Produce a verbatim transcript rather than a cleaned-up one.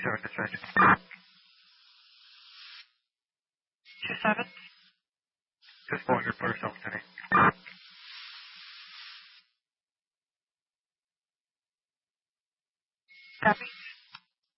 seven, that's right. Two seven. Just four hundred for yourself today. Copy.